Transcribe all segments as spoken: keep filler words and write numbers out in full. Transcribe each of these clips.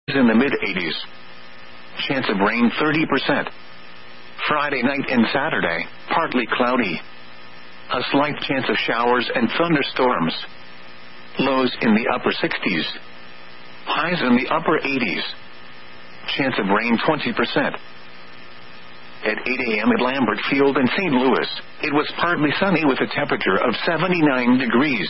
in the mid eighties. Chance of rain thirty percent. Friday night and Saturday, partly cloudy. A slight chance of showers and thunderstorms. Lows in the upper sixties. Highs in the upper eighties. Chance of rain twenty percent. At eight a.m. at Lambert Field in Saint Louis, it was partly sunny with a temperature of seventy-nine degrees.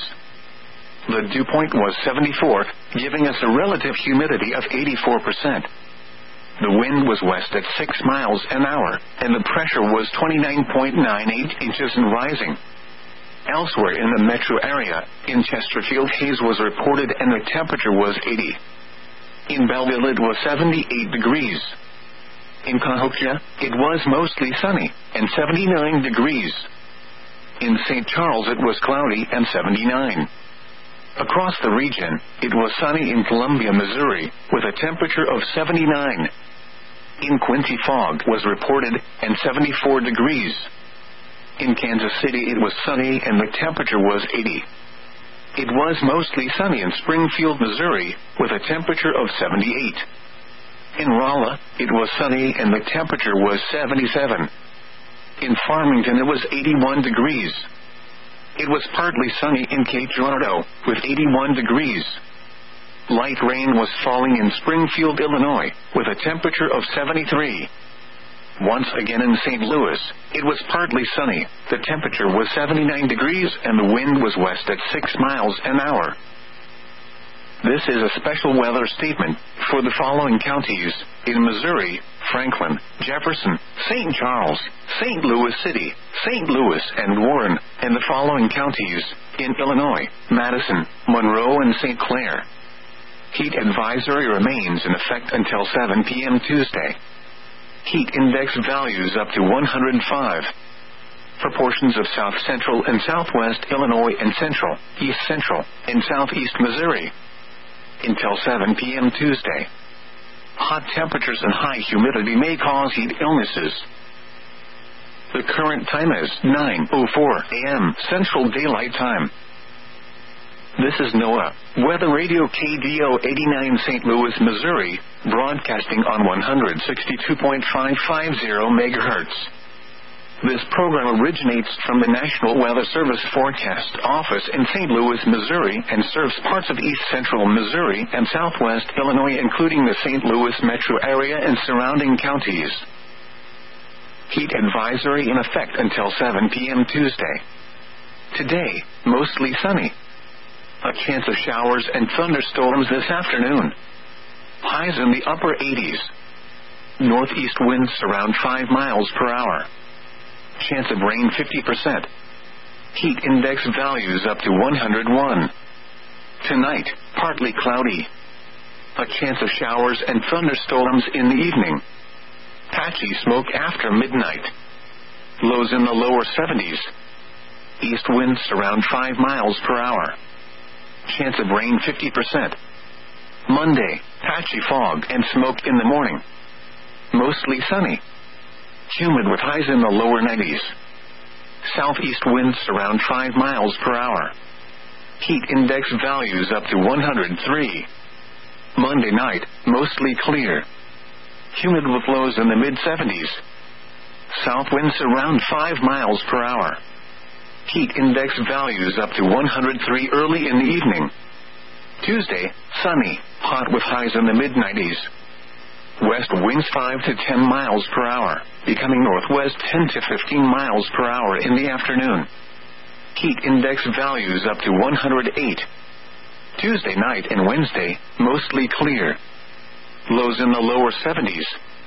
The dew point was seventy-four, giving us a relative humidity of eighty-four percent. The wind was west at six miles an hour, and the pressure was twenty-nine point nine eight inches and rising. Elsewhere in the metro area, in Chesterfield, haze was reported and the temperature was eighty. In Belleville, it was seventy-eight degrees. In Cahokia, it was mostly sunny, and seventy-nine degrees. In Saint Charles, it was cloudy and seventy-nine. Across the region, it was sunny in Columbia, Missouri, with a temperature of seventy-nine. In Quincy, fog was reported, and seventy-four degrees. In Kansas City, it was sunny and the temperature was eighty. It was mostly sunny in Springfield, Missouri, with a temperature of seventy-eight. In Rolla, it was sunny and the temperature was seventy-seven. In Farmington, it was eighty-one degrees. It was partly sunny in Cape Girardeau, with eighty-one degrees. Light rain was falling in Springfield, Illinois, with a temperature of seventy-three. Once again in Saint Louis, it was partly sunny, the temperature was seventy-nine degrees and the wind was west at six miles an hour. This is a special weather statement for the following counties: in Missouri, Franklin, Jefferson, Saint Charles, Saint Louis City, Saint Louis, and Warren, and the following counties: in Illinois, Madison, Monroe, and Saint Clair. Heat advisory remains in effect until seven p.m. Tuesday. Heat index values up to one hundred five. For portions of south central and southwest Illinois and central, east central, and southeast Missouri. Until seven p.m. Tuesday. Hot temperatures and high humidity may cause heat illnesses. The current time is nine oh four a.m. Central Daylight Time. This is NOAA, Weather Radio K D O eighty-nine Saint Louis, Missouri, broadcasting on one sixty-two point five five zero megahertz. This program originates from the National Weather Service Forecast Office in Saint Louis, Missouri, and serves parts of east central Missouri and southwest Illinois, including the Saint Louis metro area and surrounding counties. Heat advisory in effect until seven p.m. Tuesday. Today, mostly sunny. A chance of showers and thunderstorms this afternoon. Highs in the upper eighties. Northeast winds around five miles per hour. Chance of rain fifty percent. Heat index values up to one hundred one. Tonight, partly cloudy. A chance of showers and thunderstorms in the evening. Patchy smoke after midnight. Lows in the lower seventies. East winds around five miles per hour. Chance of rain fifty percent. Monday, patchy fog and smoke in the morning. Mostly sunny. Humid with highs in the lower nineties. Southeast winds around five miles per hour. Heat index values up to one hundred three. Monday night, mostly clear. Humid with lows in the mid seventies. South winds around five miles per hour. Heat index values up to one hundred three early in the evening. Tuesday, sunny, hot with highs in the mid nineties. West winds five to ten miles per hour, becoming northwest ten to fifteen miles per hour in the afternoon. Heat index values up to one hundred eight. Tuesday night and Wednesday, mostly clear. Lows in the lower seventies.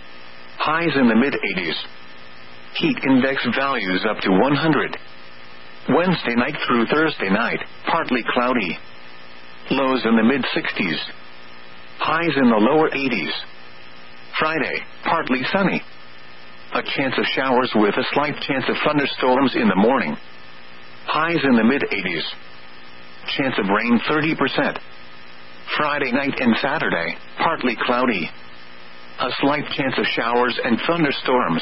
Highs in the mid eighties. Heat index values up to one hundred. Wednesday night through Thursday night, partly cloudy. Lows in the mid sixties. Highs in the lower eighties. Friday, partly sunny. A chance of showers with a slight chance of thunderstorms in the morning. Highs in the mid eighties. Chance of rain thirty percent. Friday night and Saturday, partly cloudy. A slight chance of showers and thunderstorms.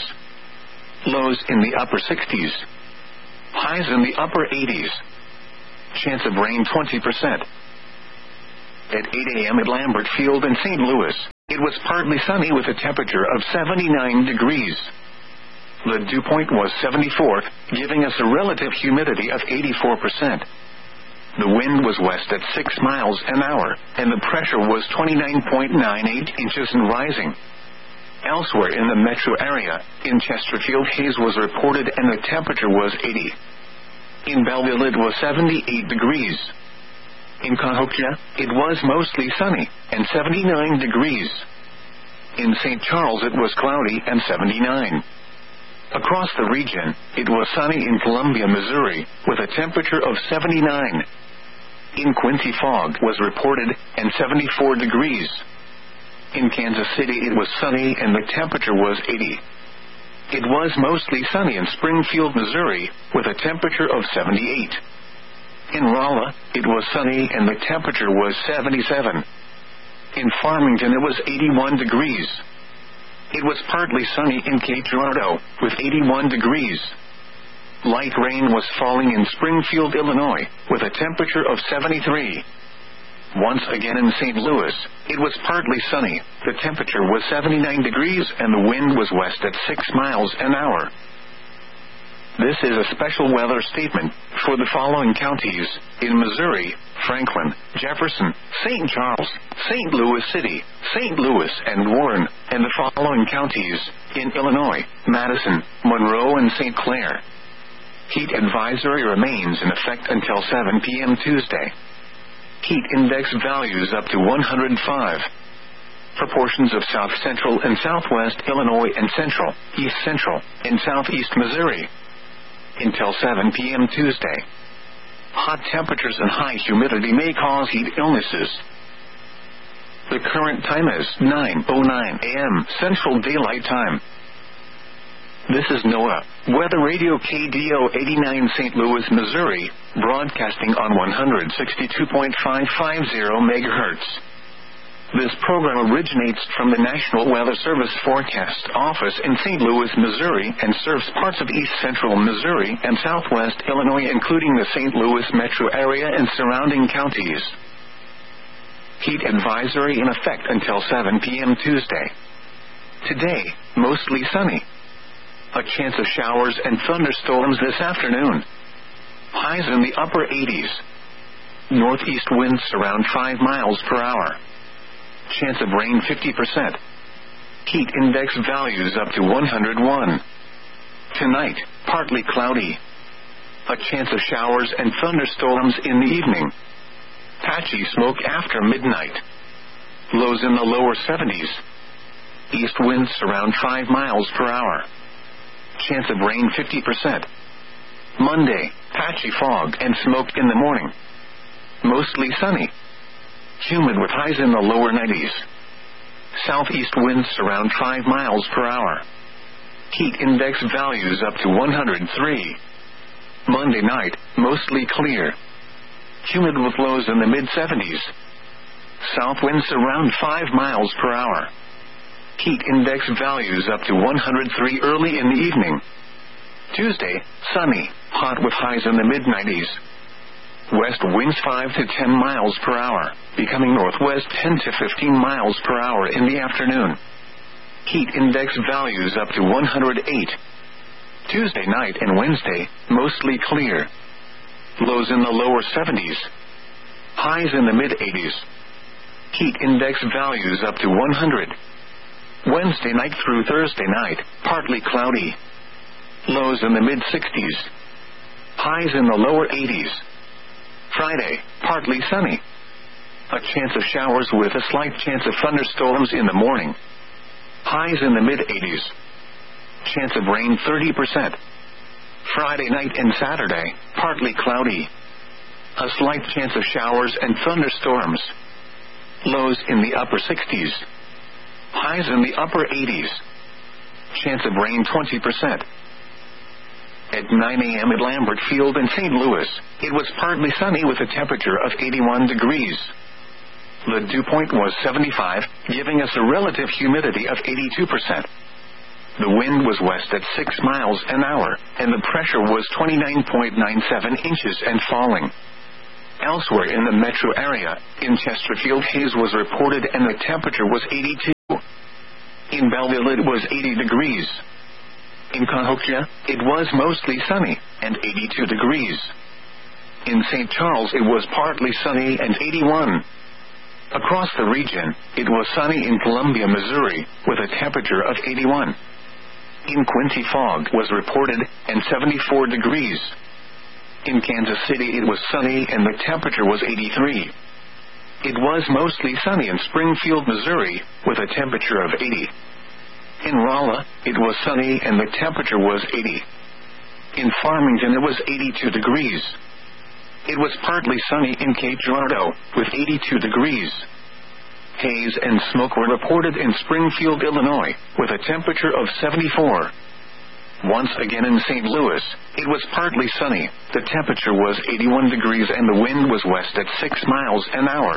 Lows in the upper sixties. Highs in the upper eighties. Chance of rain twenty percent. At eight a.m. at Lambert Field in Saint Louis. it was partly sunny with a temperature of seventy-nine degrees. The dew point was seventy-four, giving us a relative humidity of eighty-four percent. The wind was west at six miles an hour, and the pressure was twenty-nine point nine eight inches and rising. Elsewhere in the metro area, in Chesterfield, haze was reported and the temperature was eighty. In Belleville, it was seventy-eight degrees. In Cahokia, it was mostly sunny, and seventy-nine degrees. In Saint Charles, it was cloudy and seventy-nine. Across the region, it was sunny in Columbia, Missouri, with a temperature of seventy-nine. In Quincy, fog was reported, and seventy-four degrees. In Kansas City, it was sunny and the temperature was eighty. It was mostly sunny in Springfield, Missouri, with a temperature of seventy-eight. In Rolla, it was sunny and the temperature was seventy-seven. In Farmington, it was eighty-one degrees. It was partly sunny in Cape Girardeau, with eighty-one degrees. Light rain was falling in Springfield, Illinois, with a temperature of seventy-three. Once again in Saint Louis, it was partly sunny, the temperature was seventy-nine degrees and the wind was west at six miles an hour. This is a special weather statement for the following counties: in Missouri, Franklin, Jefferson, Saint Charles, Saint Louis City, Saint Louis, and Warren, and the following counties: in Illinois, Madison, Monroe, and Saint Clair. Heat advisory remains in effect until seven p.m. Tuesday. Heat index values up to one hundred five. For portions of south central and southwest Illinois and central, east central, and southeast Missouri. Until seven p.m. Tuesday. Hot temperatures and high humidity may cause heat illnesses. The current time is nine oh nine a.m. Central Daylight Time. This is NOAA, Weather Radio K D O eighty-nine Saint Louis, Missouri, broadcasting on one sixty-two point five five zero megahertz. This program originates from the National Weather Service Forecast Office in Saint Louis, Missouri, and serves parts of east central Missouri and southwest Illinois, including the Saint Louis metro area and surrounding counties. Heat advisory in effect until seven p.m. Tuesday. Today, mostly sunny. A chance of showers and thunderstorms this afternoon. Highs in the upper eighties. Northeast winds around five miles per hour. Chance of rain fifty percent. Heat index values up to one hundred one. Tonight, partly cloudy. A chance of showers and thunderstorms in the evening. Patchy smoke after midnight. Lows in the lower seventies. East winds around five miles per hour. Chance of rain fifty percent. Monday, patchy fog and smoke in the morning. Mostly sunny. Humid with highs in the lower nineties. Southeast winds around five miles per hour. Heat index values up to one hundred three. Monday night, mostly clear. Humid with lows in the mid-seventies. South winds around five miles per hour. Heat index values up to one hundred three early in the evening. Tuesday, sunny, hot with highs in the mid-nineties. West winds five to ten miles per hour, becoming northwest ten to fifteen miles per hour in the afternoon. Heat index values up to one hundred eight. Tuesday night and Wednesday, mostly clear. Lows in the lower seventies. Highs in the mid-eighties. Heat index values up to one hundred. Wednesday night through Thursday night, partly cloudy. Lows in the mid-sixties. Highs in the lower eighties. Friday, partly sunny. A chance of showers with a slight chance of thunderstorms in the morning. Highs in the mid-eighties. Chance of rain thirty percent. Friday night and Saturday, partly cloudy. A slight chance of showers and thunderstorms. Lows in the upper sixties. Highs in the upper eighties. Chance of rain twenty percent. At nine a.m. at Lambert Field in Saint Louis, it was partly sunny with a temperature of eighty-one degrees. The dew point was seventy-five, giving us a relative humidity of eighty-two percent. The wind was west at six miles an hour, and the pressure was twenty-nine point nine seven inches and falling. Elsewhere in the metro area, in Chesterfield, haze was reported and the temperature was eighty-two. In Belleville it was eighty degrees. In Cahokia, it was mostly sunny, and eighty-two degrees. In Saint Charles it was partly sunny and eighty-one. Across the region, it was sunny in Columbia, Missouri, with a temperature of eighty-one. In Quincy fog was reported, and seventy-four degrees. In Kansas City it was sunny and the temperature was eighty-three. It was mostly sunny in Springfield, Missouri, with a temperature of eighty. In Rolla, it was sunny and the temperature was eighty. In Farmington it was eighty-two degrees. It was partly sunny in Cape Girardeau, with eighty-two degrees. Haze and smoke were reported in Springfield, Illinois, with a temperature of seventy-four. Once again in Saint Louis, it was partly sunny, the temperature was eighty-one degrees and the wind was west at six miles an hour.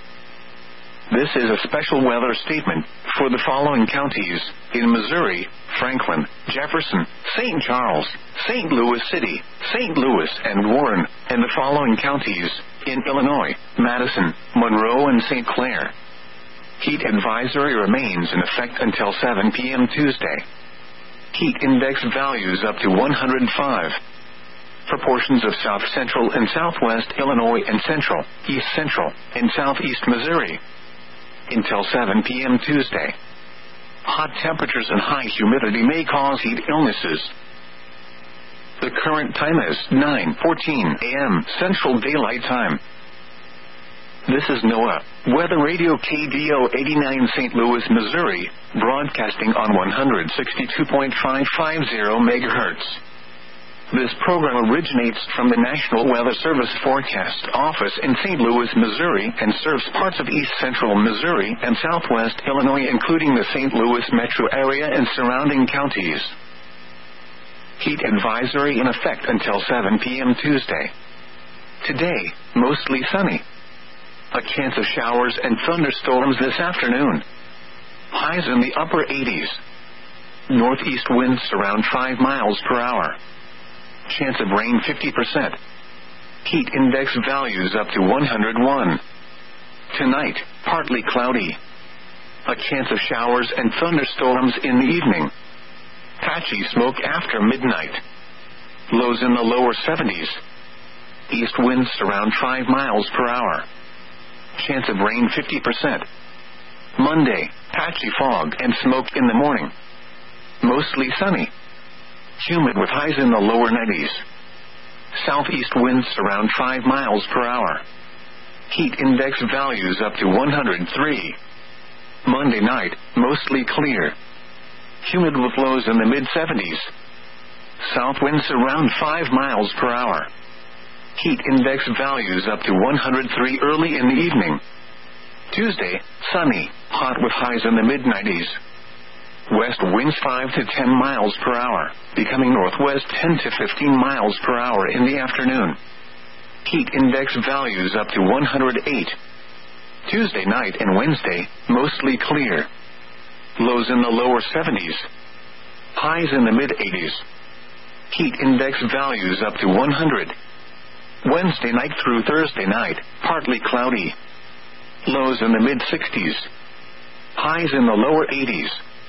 This is a special weather statement for the following counties: in Missouri, Franklin, Jefferson, Saint Charles, Saint Louis City, Saint Louis and Warren, and the following counties: in Illinois, Madison, Monroe and Saint Clair. Heat advisory remains in effect until seven p.m. Tuesday. Heat index values up to one hundred five. For portions of south central and southwest Illinois and central, east central, and southeast Missouri. Until seven p.m. Tuesday. Hot temperatures and high humidity may cause heat illnesses. The current time is nine fourteen a.m. Central Daylight Time. This is NOAA Weather Radio K D O eighty-nine Saint Louis, Missouri, broadcasting on one sixty-two point five five zero megahertz. This program originates from the National Weather Service Forecast Office in Saint Louis, Missouri, and serves parts of east central Missouri and southwest Illinois, including the Saint Louis metro area and surrounding counties. Heat advisory in effect until seven p.m. Tuesday. Today, mostly sunny. A chance of showers and thunderstorms this afternoon. Highs in the upper eighties. Northeast winds around five miles per hour. Chance of rain fifty percent. Heat index values up to one hundred one. Tonight, partly cloudy. A chance of showers and thunderstorms in the evening. Patchy smoke after midnight. Lows in the lower seventies. East winds around five miles per hour. Chance of rain fifty percent. Monday, patchy fog and smoke in the morning. Mostly sunny. Humid with highs in the lower nineties. Southeast winds around five miles per hour. Heat index values up to one hundred three. Monday night, mostly clear. Humid with lows in the mid seventies. South winds around five miles per hour. Heat index values up to one hundred three early in the evening. Tuesday, sunny, hot with highs in the mid nineties. West winds five to ten miles per hour, becoming northwest ten to fifteen miles per hour in the afternoon. Heat index values up to one hundred eight. Tuesday night and Wednesday, mostly clear. Lows in the lower seventies. Highs in the mid eighties. Heat index values up to one hundred. Wednesday night through Thursday night, partly cloudy. Lows in the mid sixties. Highs in the lower eighties.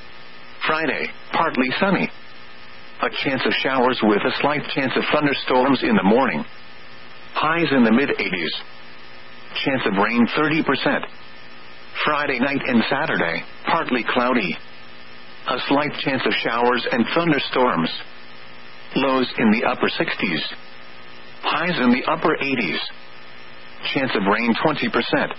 Friday, partly sunny. A chance of showers with a slight chance of thunderstorms in the morning. Highs in the mid eighties. Chance of rain thirty percent. Friday night and Saturday, partly cloudy. A slight chance of showers and thunderstorms. Lows in the upper sixties. Highs in the upper eighties. Chance of rain twenty percent.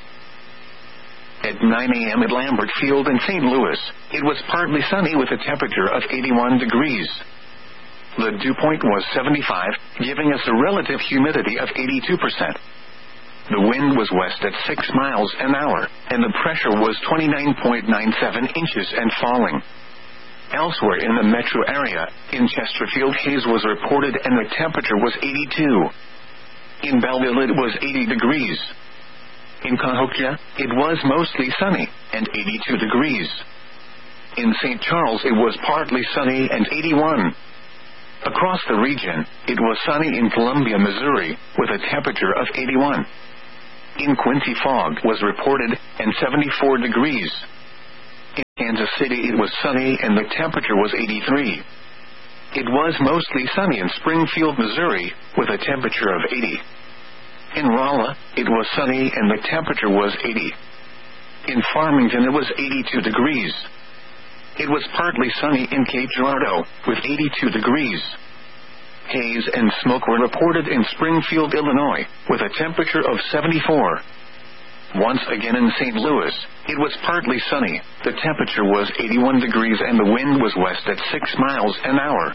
At nine a.m. at Lambert Field in Saint Louis, it was partly sunny with a temperature of eighty-one degrees. The dew point was seventy-five, giving us a relative humidity of eighty-two percent. The wind was west at six miles an hour, and the pressure was twenty-nine point nine seven inches and falling. Elsewhere in the metro area, in Chesterfield, haze was reported and the temperature was eighty-two. In Belleville, it was eighty degrees. In Cahokia, it was mostly sunny, and eighty-two degrees. In Saint Charles, it was partly sunny and eighty-one. Across the region, it was sunny in Columbia, Missouri, with a temperature of eighty-one. In Quincy, fog was reported, and seventy-four degrees. In Kansas City it was sunny and the temperature was eighty-three. It was mostly sunny in Springfield, Missouri, with a temperature of eighty. In Rolla, it was sunny and the temperature was eighty. In Farmington it was eighty-two degrees. It was partly sunny in Cape Girardeau, with eighty-two degrees. Haze and smoke were reported in Springfield, Illinois, with a temperature of seventy-four. Once again in Saint Louis, it was partly sunny, the temperature was eighty-one degrees and the wind was west at six miles an hour.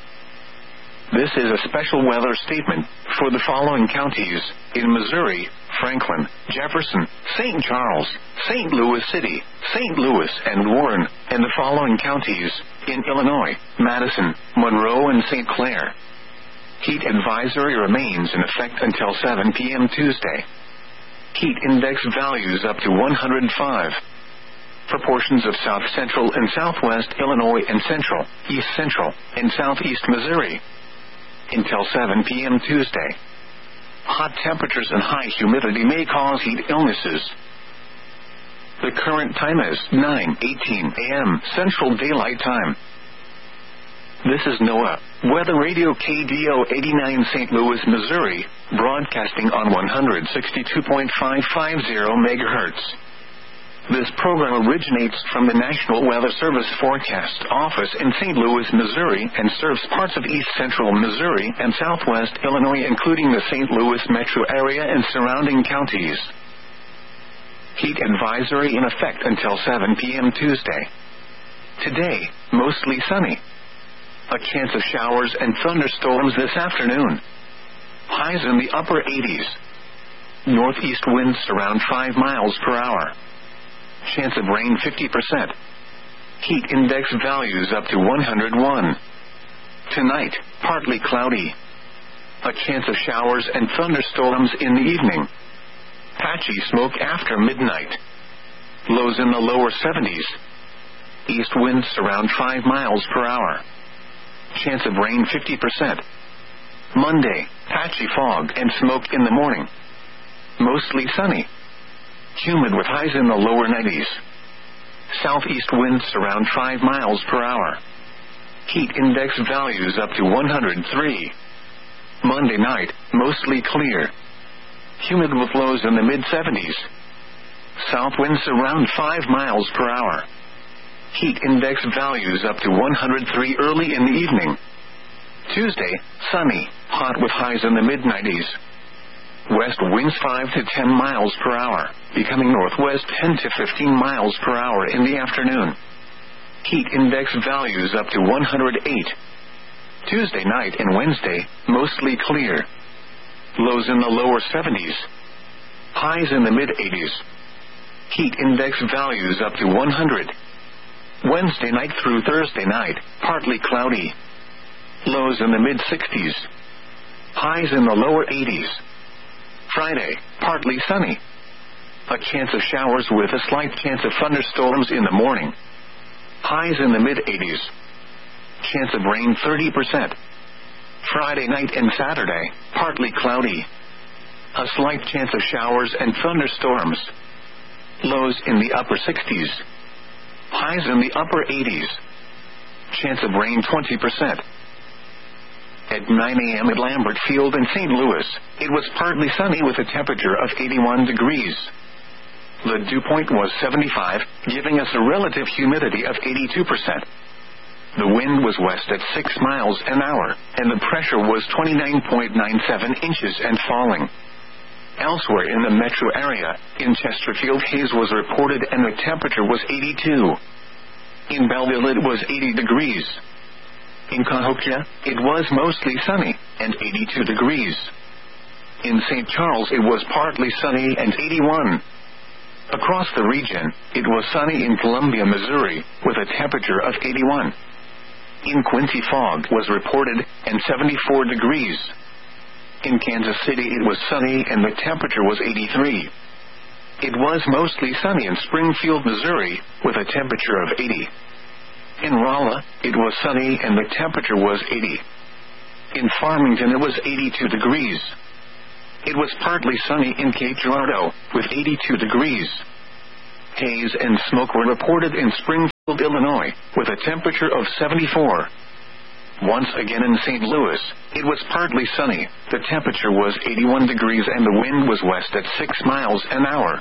This is a special weather statement for the following counties: in Missouri, Franklin, Jefferson, Saint Charles, Saint Louis City, Saint Louis and Warren, and the following counties: in Illinois, Madison, Monroe and Saint Clair. Heat advisory remains in effect until seven p.m. Tuesday. Heat index values up to one hundred five. For portions of south central and southwest Illinois and central, east central, and southeast Missouri. Until seven p.m. Tuesday. Hot temperatures and high humidity may cause heat illnesses. The current time is nine eighteen a.m. Central Daylight Time. This is NOAA Weather Radio K D O eighty-nine Saint Louis, Missouri, broadcasting on one sixty-two point five five zero megahertz. This program originates from the National Weather Service Forecast Office in Saint Louis, Missouri, and serves parts of east central Missouri and southwest Illinois, including the Saint Louis metro area and surrounding counties. Heat advisory in effect until seven p.m. Tuesday. Today, mostly sunny. A chance of showers and thunderstorms this afternoon. Highs in the upper eighties. Northeast winds around five miles per hour. Chance of rain fifty percent. Heat index values up to one hundred one. Tonight, partly cloudy. A chance of showers and thunderstorms in the evening. Patchy smoke after midnight. Lows in the lower seventies. East winds around five miles per hour. Chance of rain fifty percent. Monday, patchy fog and smoke in the morning. Mostly sunny. Humid with highs in the lower nineties. Southeast winds around five miles per hour. Heat index values up to one hundred three. Monday night, mostly clear. Humid with lows in the mid-seventies. South winds around five miles per hour. Heat index values up to one hundred three early in the evening. Tuesday, sunny, hot with highs in the mid-nineties. West winds five to ten miles per hour, becoming northwest ten to fifteen miles per hour in the afternoon. Heat index values up to one hundred eight. Tuesday night and Wednesday, mostly clear. Lows in the lower seventies. Highs in the mid-eighties. Heat index values up to one hundred. Wednesday night through Thursday night, partly cloudy. Lows in the mid-sixties. Highs in the lower eighties. Friday, partly sunny. A chance of showers with a slight chance of thunderstorms in the morning. Highs in the mid-eighties. Chance of rain thirty percent. Friday night and Saturday, partly cloudy. A slight chance of showers and thunderstorms. Lows in the upper sixties. Highs in the upper eighties. Chance of rain twenty percent. At nine a.m. at Lambert Field in Saint Louis, it was partly sunny with a temperature of eighty-one degrees. The dew point was seventy-five, giving us a relative humidity of eighty-two percent. The wind was west at six miles an hour, and the pressure was twenty-nine point nine seven inches and falling. Elsewhere in the metro area, in Chesterfield, haze was reported and the temperature was eighty-two. In Belleville, it was eighty degrees. In Cahokia, it was mostly sunny, and eighty-two degrees. In Saint Charles, it was partly sunny and eighty-one. Across the region, it was sunny in Columbia, Missouri, with a temperature of eighty-one. In Quincy, fog was reported, and seventy-four degrees. In Kansas City, it was sunny and the temperature was eighty-three. It was mostly sunny in Springfield, Missouri, with a temperature of eighty. In Rolla, it was sunny and the temperature was eighty. In Farmington, it was eighty-two degrees. It was partly sunny in Cape Girardeau, with eighty-two degrees. Haze and smoke were reported in Springfield. Illinois, with a temperature of seventy-four. Once again in Saint Louis, it was partly sunny. The temperature was eighty-one degrees and the wind was west at six miles an hour.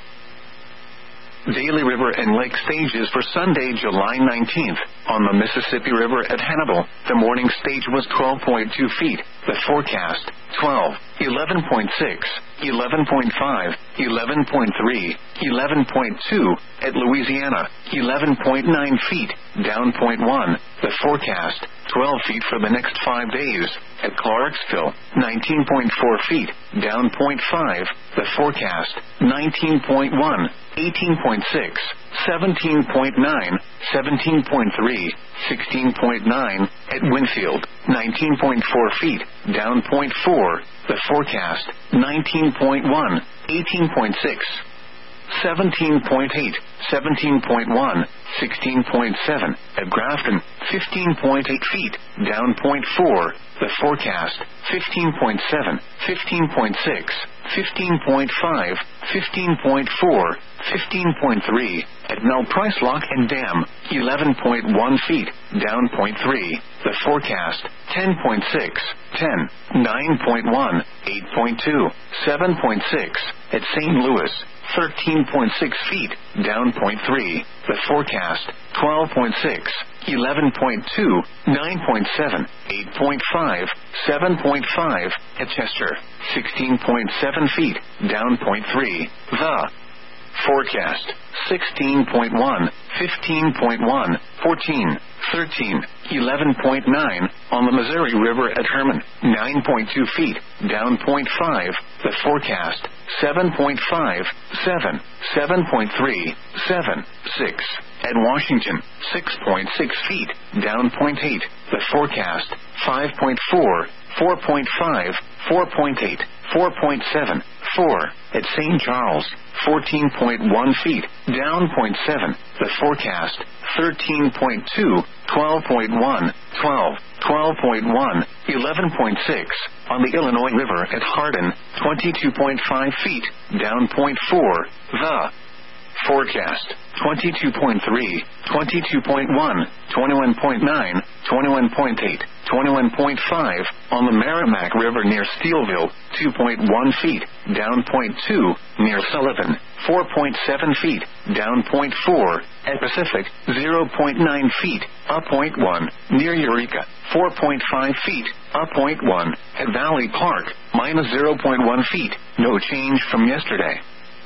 Daily river and lake stages for Sunday, July nineteenth. On the Mississippi River at Hannibal, the morning stage was twelve point two feet. The forecast, twelve, eleven point six, eleven point five, eleven point three, eleven point two. At Louisiana, eleven point nine feet, down point one. The forecast, twelve feet for the next five days. At Clarksville, nineteen point four feet, down point five. The forecast, nineteen point one, eighteen point six, seventeen point nine, seventeen point three, sixteen point nine. At Winfield, nineteen point four feet, down point four. The forecast, nineteen point one, eighteen point six, seventeen point eight, seventeen point one, sixteen point seven. At Grafton, fifteen point eight feet, down point four. The forecast, fifteen point seven, fifteen point six, fifteen point five, fifteen point four, fifteen point three. At Mel Price Lock and Dam, eleven point one feet, down point three. The forecast, ten point six, ten, nine point one, eight point two, seven point six. At Saint Louis, thirteen point six feet, down point three. The forecast, twelve point six, eleven point two, nine point seven, eight point five, seven point five. At Chester, sixteen point seven feet, down point three. The forecast, sixteen point one, fifteen point one, fourteen, thirteen, eleven point nine. On the Missouri River at Herman, nine point two feet, down point five. The forecast, seven point five, seven, seven point three, seven, six. At Washington, six point six feet, down point eight. The forecast, five point four, four point five, four point eight, four point seven, four. At Saint Charles, fourteen point one feet, down point seven. The forecast, thirteen point two, twelve point one, twelve, twelve point one, eleven point six. On the Illinois River at Hardin, twenty-two point five feet, down point four. The forecast, twenty-two point three, twenty-two point one, twenty-one point nine, twenty-one point eight, twenty-one point five. On the Merrimack River near Steelville, two point one feet, down point two. Near Sullivan, four point seven feet, down point four. At Pacific, zero point nine feet, up point one. Near Eureka, four point five feet, up point one. At Valley Park, minus zero point one feet, no change from yesterday.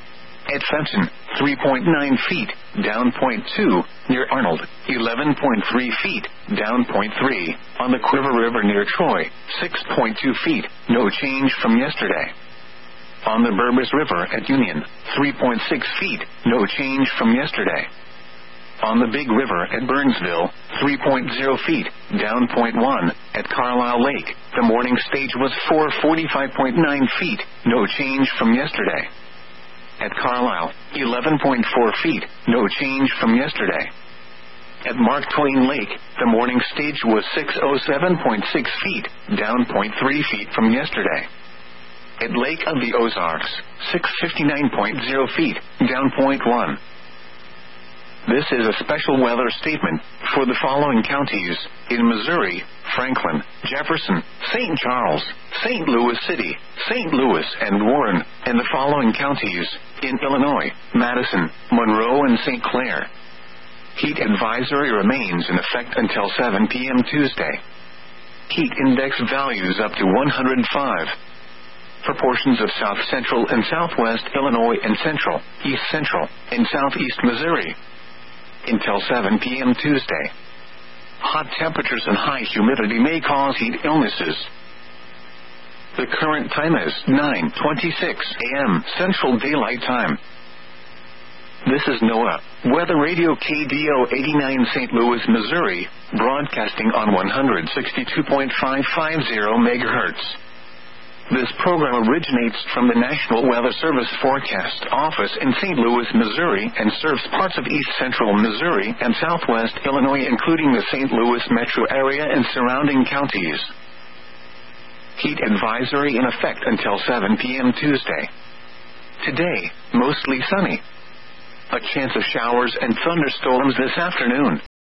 At Fenton, three point nine feet, down point two. Near Arnold, eleven point three feet, down point three. On the Quiver River near Troy, six point two feet, no change from yesterday. On the Burbus River at Union, three point six feet, no change from yesterday. On the Big River at Burnsville, three point zero feet, down point one. At Carlisle Lake, the morning stage was four forty-five point nine feet, no change from yesterday. At Carlisle, eleven point four feet, no change from yesterday. At Mark Twain Lake, the morning stage was six oh seven point six feet, down point three feet from yesterday. At Lake of the Ozarks, six fifty-nine point zero feet, down point one. This is a special weather statement for the following counties in Missouri: Franklin, Jefferson, Saint Charles, Saint Louis City, Saint Louis and Warren, and the following counties in Illinois: Madison, Monroe and Saint Clair. Heat advisory remains in effect until seven p.m. Tuesday. Heat index values up to one hundred five. For portions of south central and southwest Illinois and central, east central, and southeast Missouri. Until seven p.m. Tuesday. Hot temperatures and high humidity may cause heat illnesses. The current time is nine twenty-six a.m. Central Daylight Time. This is NOAA Weather Radio K D O eighty-nine Saint Louis, Missouri, broadcasting on one sixty-two point five five zero megahertz. This program originates from the National Weather Service Forecast Office in Saint Louis, Missouri, and serves parts of east central Missouri and southwest Illinois, including the Saint Louis metro area and surrounding counties. Heat advisory in effect until seven p.m. Tuesday. Today, mostly sunny. A chance of showers and thunderstorms this afternoon.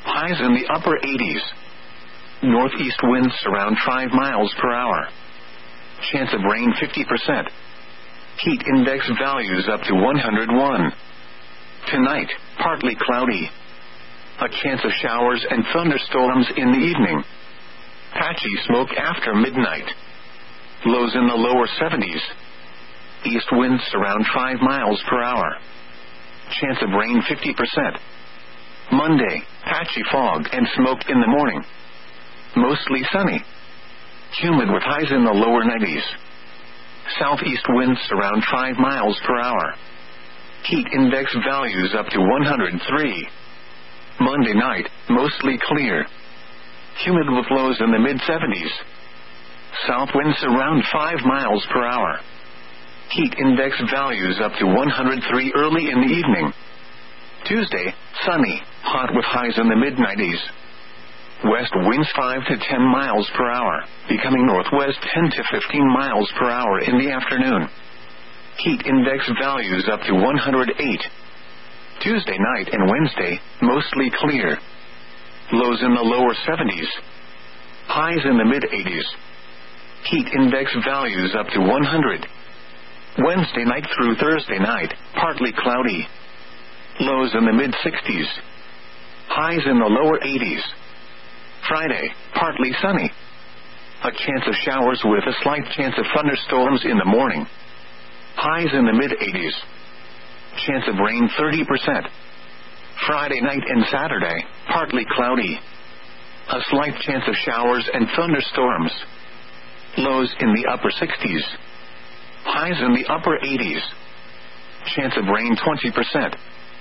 Highs in the upper eighties. Northeast winds around five miles per hour. Chance of rain fifty percent. Heat index values up to one hundred one. Tonight, partly cloudy. A chance of showers and thunderstorms in the evening. Patchy smoke after midnight. Lows in the lower seventies. East winds around five miles per hour. Chance of rain fifty percent. Monday, patchy fog and smoke in the morning. Mostly sunny. Humid with highs in the lower nineties. Southeast winds around five miles per hour. Heat index values up to one hundred three. Monday night, mostly clear. Humid with lows in the mid seventies. South winds around five miles per hour. Heat index values up to one hundred three early in the evening. Tuesday, sunny, hot with highs in the mid nineties. West winds five to ten miles per hour, becoming northwest ten to fifteen miles per hour in the afternoon. Heat index values up to one hundred eight. Tuesday night and Wednesday, mostly clear. Lows in the lower seventies. Highs in the mid eighties. Heat index values up to one hundred. Wednesday night through Thursday night, partly cloudy. Lows in the mid sixties. Highs in the lower eighties. Friday, partly sunny. A chance of showers with a slight chance of thunderstorms in the morning. Highs in the mid eighties. Chance of rain thirty percent. Friday night and Saturday, partly cloudy. A slight chance of showers and thunderstorms. Lows in the upper sixties. Highs in the upper eighties. Chance of rain twenty percent.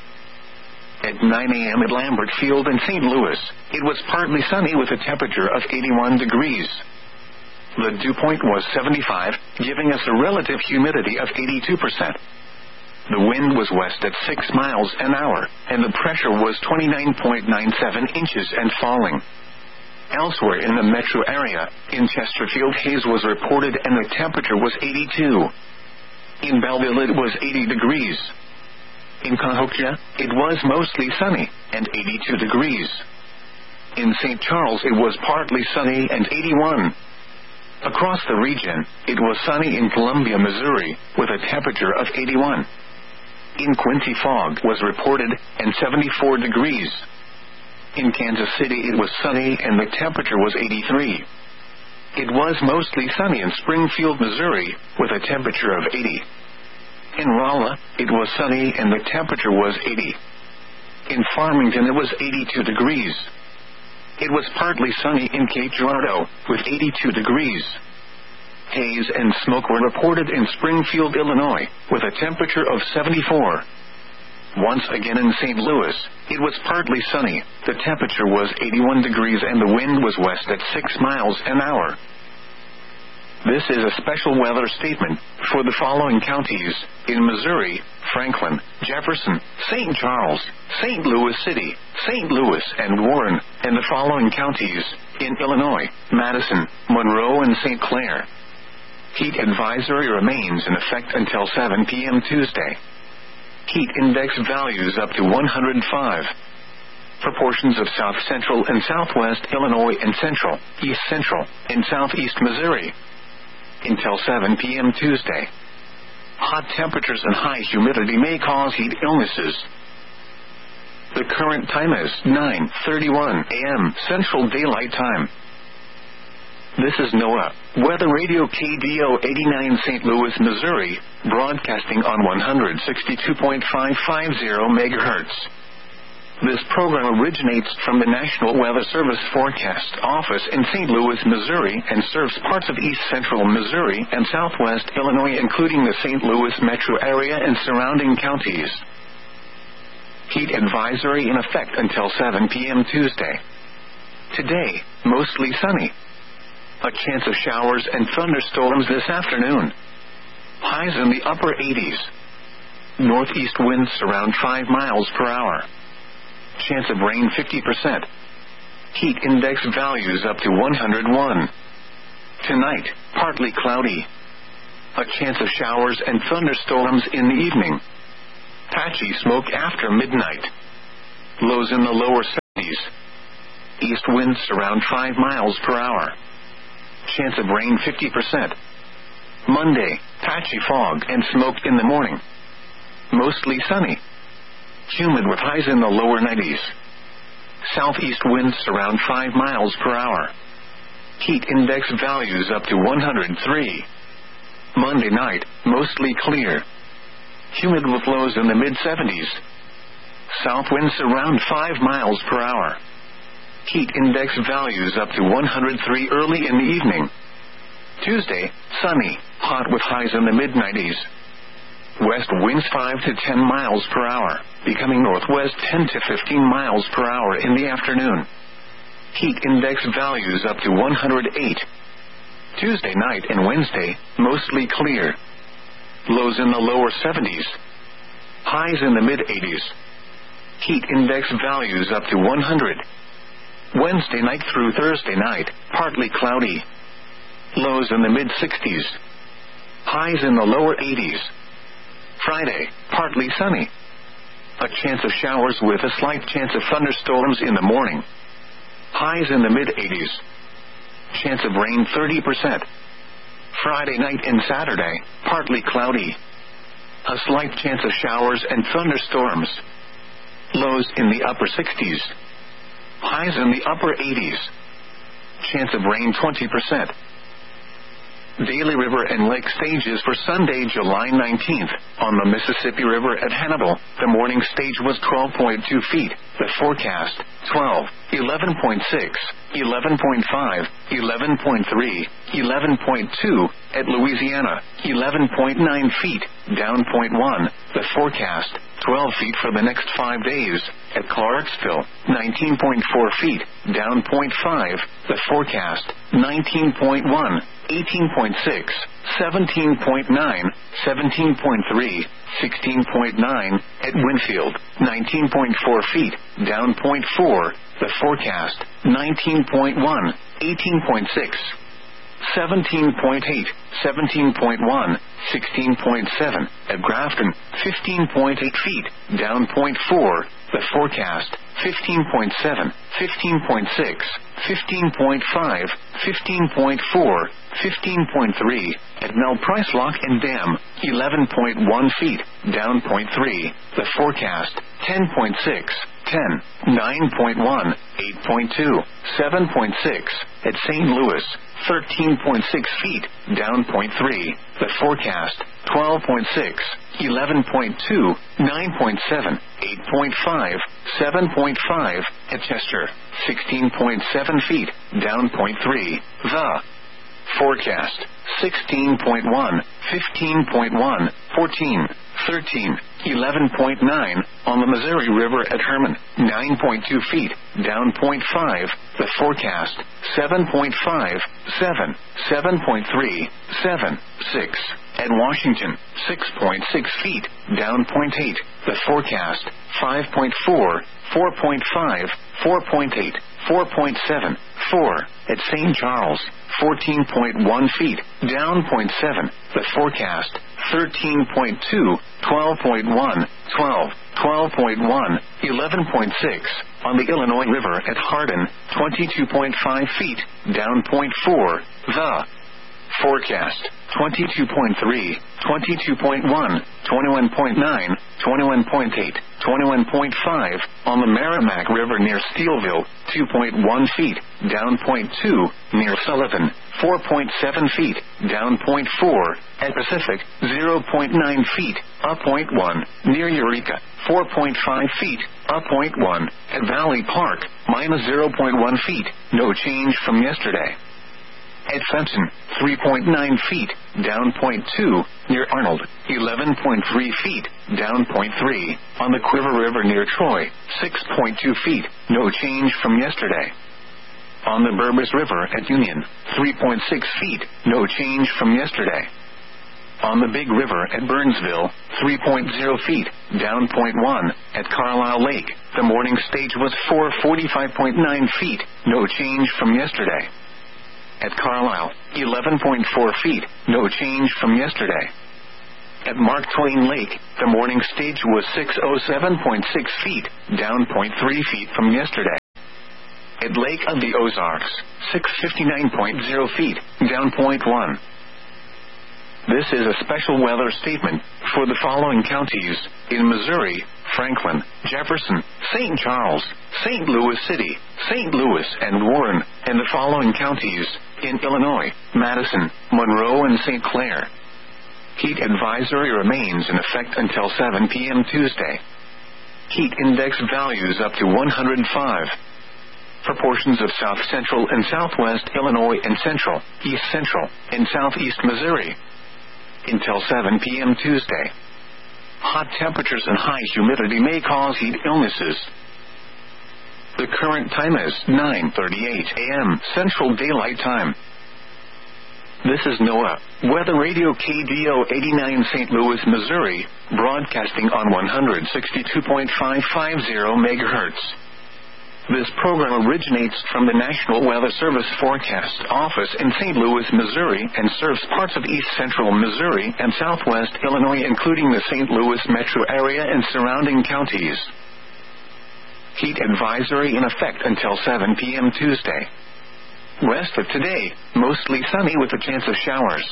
At nine a.m. at Lambert Field in Saint Louis, it was partly sunny with a temperature of eighty-one degrees. The dew point was seventy-five, giving us a relative humidity of eighty-two percent. The wind was west at six miles an hour, and the pressure was twenty-nine point nine seven inches and falling. Elsewhere in the metro area, in Chesterfield haze was reported and the temperature was eighty-two. In Belleville it was eighty degrees. In Cahokia, it was mostly sunny, and eighty-two degrees. In Saint Charles it was partly sunny and eighty-one. Across the region, it was sunny in Columbia, Missouri, with a temperature of eighty-one. In Quincy fog was reported, and seventy-four degrees. In Kansas City it was sunny and the temperature was eighty-three. It was mostly sunny in Springfield, Missouri, with a temperature of eighty. In Rolla, it was sunny and the temperature was eighty. In Farmington it was eighty-two degrees. It was partly sunny in Cape Girardeau, with eighty-two degrees. Haze and smoke were reported in Springfield, Illinois, with a temperature of seventy-four. Once again in Saint Louis, it was partly sunny, the temperature was eighty-one degrees and the wind was west at six miles an hour. This is a special weather statement for the following counties: in Missouri, Franklin, Jefferson, Saint Charles, Saint Louis City, Saint Louis and Warren, and the following counties: in Illinois, Madison, Monroe and Saint Clair. Heat advisory remains in effect until seven p.m. Tuesday. Heat index values up to one hundred five. Proportions of south central and southwest Illinois and central, east central, and southeast Missouri. Until seven p.m. Tuesday. Hot temperatures and high humidity may cause heat illnesses. The current time is nine thirty-one a.m. Central Daylight Time. This is NOAA, Weather Radio K D O eighty-nine Saint Louis, Missouri, broadcasting on one sixty-two point five five zero megahertz. This program originates from the National Weather Service Forecast Office in Saint Louis, Missouri, and serves parts of east central Missouri and southwest Illinois, including the Saint Louis metro area and surrounding counties. Heat advisory in effect until seven p.m. Tuesday. Today, mostly sunny. A chance of showers and thunderstorms this afternoon. Highs in the upper eighties. Northeast winds around five miles per hour. Chance of rain fifty percent. Heat index values up to one hundred one. Tonight, partly cloudy. A chance of showers and thunderstorms in the evening. Patchy smoke after midnight. Lows in the lower seventies. East winds around five miles per hour. Chance of rain fifty percent. Monday, patchy fog and smoke in the morning. Mostly sunny. Humid with highs in the lower nineties. Southeast winds around five miles per hour. Heat index values up to one hundred three. Monday night, mostly clear. Humid with lows in the mid seventies. South winds around five miles per hour. Heat index values up to one hundred three early in the evening. Tuesday, sunny, hot with highs in the mid nineties. West winds five to ten miles per hour, becoming northwest ten to fifteen miles per hour in the afternoon. Heat index values up to one hundred eight. Tuesday night and Wednesday, mostly clear. Lows in the lower seventies. Highs in the mid eighties. Heat index values up to one hundred. Wednesday night through Thursday night, partly cloudy. Lows in the mid sixties. Highs in the lower eighties. Friday, partly sunny. A chance of showers with a slight chance of thunderstorms in the morning. Highs in the mid eighties. Chance of rain thirty percent. Friday night and Saturday, partly cloudy. A slight chance of showers and thunderstorms. Lows in the upper sixties. Highs in the upper eighties. Chance of rain twenty percent. Daly River and Lake stages for Sunday, July nineteenth. On the Mississippi River at Hannibal, the morning stage was twelve point two feet. The forecast, twelve, eleven point six, eleven point five, eleven point three, eleven point two. At Louisiana, eleven point nine feet, down zero point one. The forecast, twelve feet for the next five days. At Clarksville, nineteen point four feet, down zero point five. The forecast, nineteen point one, eighteen point six, seventeen point nine, seventeen point three, sixteen point nine. At Winfield, nineteen point four feet, down zero point four. The forecast, nineteen point one, eighteen point six. seventeen point eight, seventeen point one, sixteen point seven. At Grafton, fifteen point eight feet, down zero point four. The forecast, fifteen point seven, fifteen point six, fifteen point five, fifteen point four, fifteen point three. At Mel Price Lock and Dam, eleven point one feet, down zero point three. The forecast, ten point six, ten, nine point one, eight point two, seven point six. At Saint Louis, thirteen point six feet, down zero point three. The forecast, twelve point six, eleven point two, nine point seven, eight point five, seven point five. At Chester, sixteen point seven feet, down zero point three. The forecast, sixteen point one, fifteen point one, fourteen, thirteen, eleven point nine. On the Missouri River at Herman, nine point two feet, down zero point five. The forecast, seven point five, seven, seven point three, seven, six. At Washington, six point six feet, down zero point eight. The forecast, five point four, four point five, four point eight, four point seven, four. At Saint Charles, fourteen point one feet, down zero point seven. The forecast, thirteen point two, twelve point one, twelve, twelve point one, eleven point six. On the Illinois River at Hardin, twenty-two point five feet, down zero point four. The forecast, twenty-two point three, twenty-two point one, twenty-one point nine, twenty-one point eight, twenty-one point five. On the Merrimack River near Steelville, two point one feet, down zero point two. Near Sullivan, four point seven feet, down zero point four. At Pacific, zero point nine feet, up zero point one. Near Eureka, four point five feet, up zero point one. At Valley Park, minus zero point one feet, no change from yesterday. At Fenton, three point nine feet, down zero point two. Near Arnold, eleven point three feet, down zero point three. On the Quiver River near Troy, six point two feet, no change from yesterday. On the Burbus River at Union, three point six feet, no change from yesterday. On the Big River at Burnsville, three point zero feet, down zero point one. At Carlisle Lake, the morning stage was four forty-five point nine feet, no change from yesterday. At Carlisle, eleven point four feet, no change from yesterday. At Mark Twain Lake, the morning stage was six oh seven point six feet, down zero point three feet from yesterday. At Lake of the Ozarks, six hundred fifty-nine point zero feet, down zero point one. This is a special weather statement for the following counties in Missouri: Franklin, Jefferson, Saint Charles, Saint Louis City, Saint Louis, and Warren, and the following counties in Illinois: Madison, Monroe, and Saint Clair. Heat advisory remains in effect until seven p.m. Tuesday. Heat index values up to one hundred five. For portions of south central and southwest Illinois and central, east central, and southeast Missouri. Until seven p.m. Tuesday. Hot temperatures and high humidity may cause heat illnesses. The current time is nine thirty-eight a.m. Central Daylight Time. This is NOAA Weather Radio K D O eighty-nine Saint Louis, Missouri, broadcasting on one sixty-two point five five zero megahertz. This program originates from the National Weather Service Forecast Office in Saint Louis, Missouri, and serves parts of east central Missouri and southwest Illinois, including the Saint Louis metro area and surrounding counties. Heat advisory in effect until seven p.m. Tuesday. West of today, mostly sunny with a chance of showers.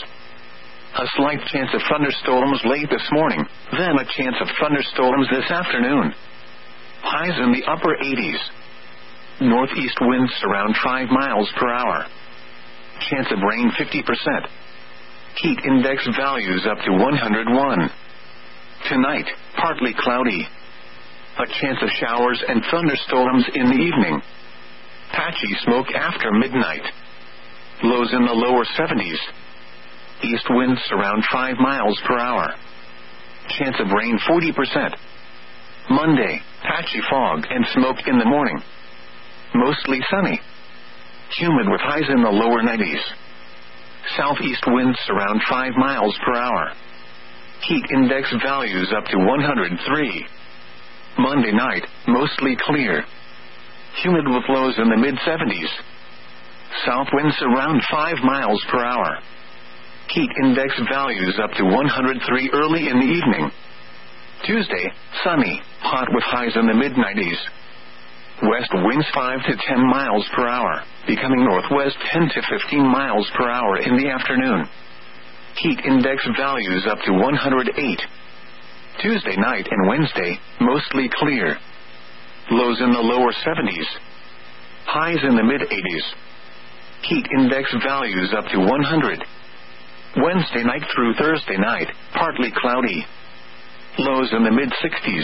A slight chance of thunderstorms late this morning, then a chance of thunderstorms this afternoon. Highs in the upper eighties. Northeast winds around five miles per hour. Chance of rain fifty percent. Heat index values up to one hundred one. Tonight, partly cloudy. A chance of showers and thunderstorms in the evening. Patchy smoke after midnight. Lows in the lower seventies. East winds around five miles per hour. Chance of rain forty percent. Monday, patchy fog and smoke in the morning. Mostly sunny. Humid with highs in the lower nineties. Southeast winds around five miles per hour. Heat index values up to one hundred three. Monday night, mostly clear. Humid with lows in the mid seventies. South winds around five miles per hour. Heat index values up to one hundred three early in the evening. Tuesday, sunny, hot with highs in the mid nineties. West winds five to ten miles per hour, becoming northwest ten to fifteen miles per hour in the afternoon. Heat index values up to one hundred eight. Tuesday night and Wednesday, mostly clear. Lows in the lower seventies. Highs in the mid eighties. Heat index values up to one hundred. Wednesday night through Thursday night, partly cloudy. Lows in the mid sixties.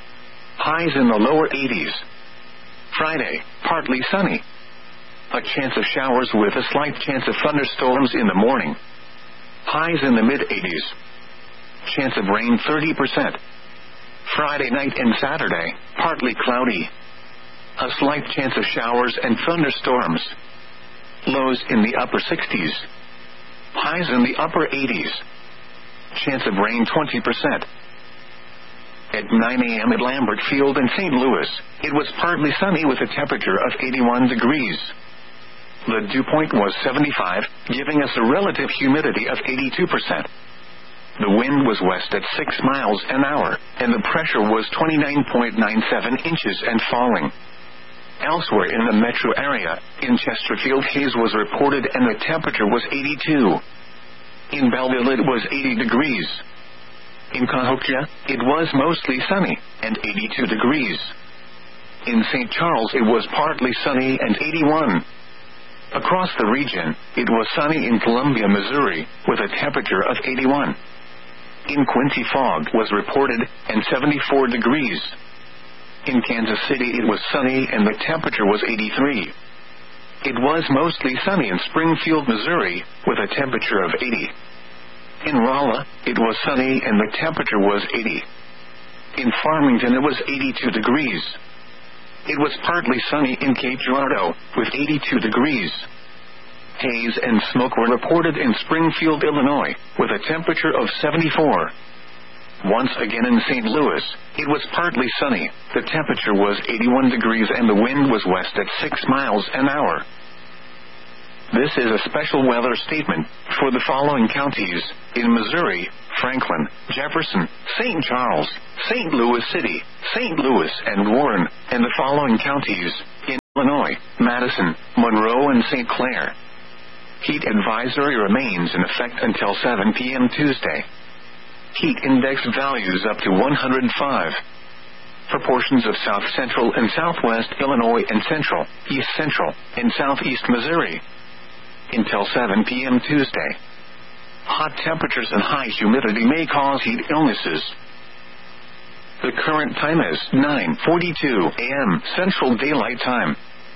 Highs in the lower eighties. Friday, partly sunny. A chance of showers with a slight chance of thunderstorms in the morning. Highs in the mid eighties. Chance of rain thirty percent. Friday night and Saturday, partly cloudy. A slight chance of showers and thunderstorms. Lows in the upper sixties. Highs in the upper eighties. Chance of rain twenty percent. At nine a.m. at Lambert Field in Saint Louis, it was partly sunny with a temperature of eighty-one degrees. The dew point was seventy-five, giving us a relative humidity of eighty-two percent. The wind was west at six miles an hour, and the pressure was twenty-nine point nine seven inches and falling. Elsewhere in the metro area, in Chesterfield, haze was reported and the temperature was eighty-two. In Belleville, it was eighty degrees. In Cahokia, it was mostly sunny, and eighty-two degrees. In Saint Charles, it was partly sunny and eighty-one. Across the region, it was sunny in Columbia, Missouri, with a temperature of eighty-one. In Quincy, fog was reported, and seventy-four degrees. In Kansas City, it was sunny and the temperature was eighty-three. It was mostly sunny in Springfield, Missouri, with a temperature of eighty. In Rolla, it was sunny and the temperature was eighty. In Farmington, it was eighty-two degrees. It was partly sunny in Cape Girardeau, with eighty-two degrees. Haze and smoke were reported in Springfield, Illinois, with a temperature of seventy-four. Once again in Saint Louis, it was partly sunny, the temperature was eighty-one degrees and the wind was west at six miles an hour. This is a special weather statement for the following counties in Missouri: Franklin, Jefferson, Saint Charles, Saint Louis City, Saint Louis, and Warren, and the following counties in Illinois, Madison, Monroe, and Saint Clair. Heat advisory remains in effect until seven p.m. Tuesday. Heat index values up to one hundred five. For portions of south central and southwest Illinois and central, east central, and southeast Missouri. Until seven p.m. Tuesday. Hot temperatures and high humidity may cause heat illnesses. The current time is nine forty-two a.m. Central Daylight Time.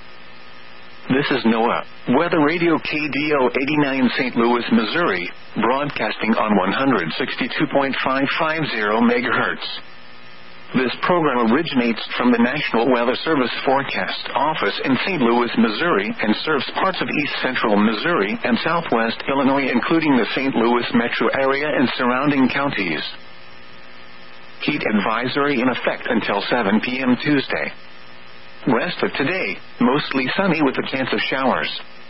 This is NOAA Weather Radio K D O eighty-nine Saint Louis, Missouri, broadcasting on one sixty-two point five five zero megahertz. This program originates from the National Weather Service Forecast Office in Saint Louis, Missouri, and serves parts of east central Missouri and southwest Illinois, including the Saint Louis metro area and surrounding counties. Heat advisory in effect until seven p.m. Tuesday. Rest of today, mostly sunny with a chance of showers.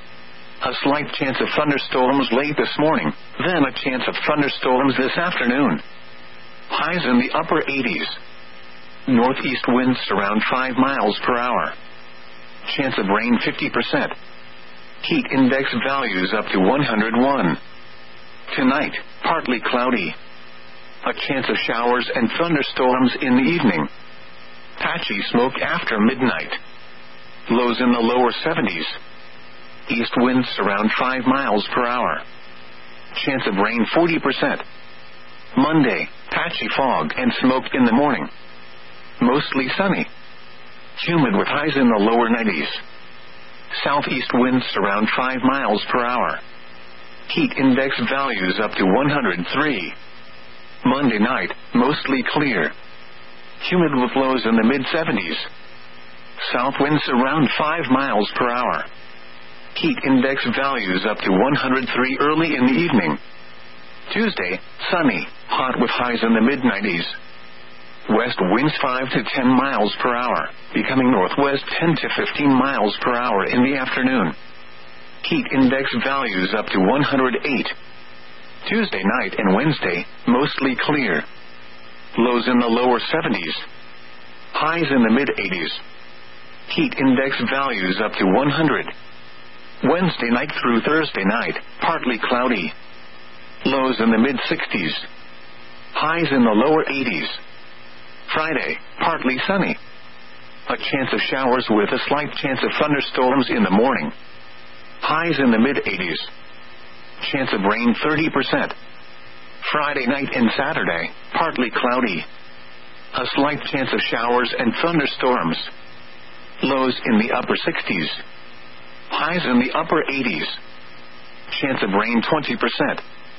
A slight chance of thunderstorms late this morning, then a chance of thunderstorms this afternoon. Highs in the upper eighties. Northeast winds around five miles per hour. Chance of rain fifty percent. Heat index values up to one hundred one. Tonight, partly cloudy. A chance of showers and thunderstorms in the evening. Patchy smoke after midnight. Lows in the lower seventies. East winds around five miles per hour. Chance of rain forty percent. Monday, patchy fog and smoke in the morning. Mostly sunny. Humid with highs in the lower nineties. Southeast winds around five miles per hour. Heat index values up to one hundred three. Monday night, mostly clear. Humid with lows in the mid-seventies. South winds around five miles per hour. Heat index values up to one hundred three early in the evening. Tuesday, sunny, hot with highs in the mid-nineties. West winds five to ten miles per hour, becoming northwest ten to fifteen miles per hour in the afternoon. Heat index values up to one hundred eight. Tuesday night and Wednesday, mostly clear. Lows in the lower seventies. Highs in the mid-eighties. Heat index values up to one hundred. Wednesday night through Thursday night, partly cloudy. Lows in the mid-sixties. Highs in the lower eighties. Friday, partly sunny. A chance of showers with a slight chance of thunderstorms in the morning. Highs in the mid-eighties. Chance of rain thirty percent. Friday night and Saturday, partly cloudy. A slight chance of showers and thunderstorms. Lows in the upper sixties. Highs in the upper eighties. Chance of rain twenty percent.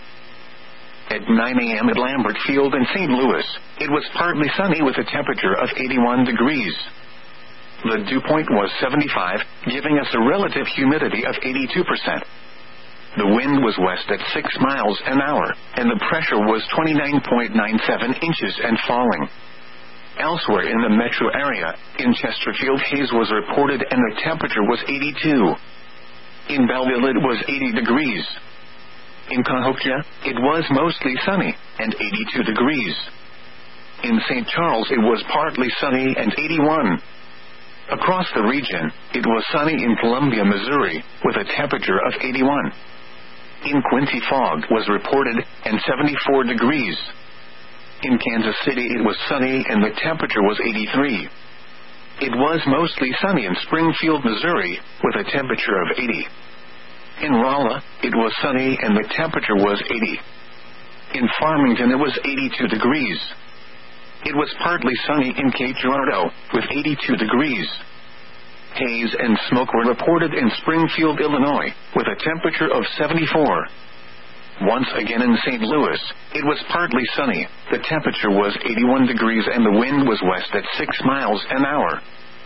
At nine a.m. at Lambert Field in Saint Louis, it was partly sunny with a temperature of eighty-one degrees. The dew point was seventy-five, giving us a relative humidity of eighty-two percent. The wind was west at six miles an hour, and the pressure was twenty-nine point nine seven inches and falling. Elsewhere in the metro area, in Chesterfield, haze was reported and the temperature was eighty-two. In Belleville, it was eighty degrees. In Cahokia, it was mostly sunny, and eighty-two degrees. In Saint Charles, it was partly sunny and eighty-one. Across the region, it was sunny in Columbia, Missouri, with a temperature of eighty-one. In Quincy, fog was reported, and seventy-four degrees. In Kansas City, it was sunny and the temperature was eighty-three. It was mostly sunny in Springfield, Missouri, with a temperature of eighty. In Rolla, it was sunny and the temperature was eighty. In Farmington, it was eighty-two degrees. It was partly sunny in Cape Girardeau, with eighty-two degrees. Haze and smoke were reported in Springfield, Illinois, with a temperature of seventy-four. Once again in Saint Louis, it was partly sunny, the temperature was eighty-one degrees and the wind was west at six miles an hour.